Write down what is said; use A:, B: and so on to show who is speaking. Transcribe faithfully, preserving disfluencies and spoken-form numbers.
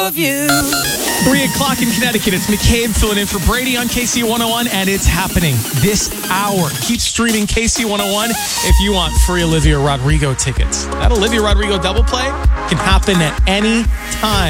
A: of you.
B: Three o'clock in Connecticut. It's McCabe filling in for Brady on K C one oh one, and it's happening this hour. Keep streaming K C one oh one if you want free Olivia Rodrigo tickets. That Olivia Rodrigo double play can happen at any time.